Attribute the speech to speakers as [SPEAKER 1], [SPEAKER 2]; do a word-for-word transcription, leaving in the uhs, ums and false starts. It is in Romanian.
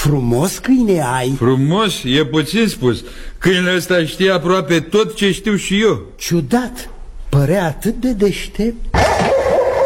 [SPEAKER 1] frumos câine ai.
[SPEAKER 2] Frumos? E puțin spus. Câinele ăsta știe aproape tot ce știu și eu.
[SPEAKER 1] Ciudat, părea atât de deștept.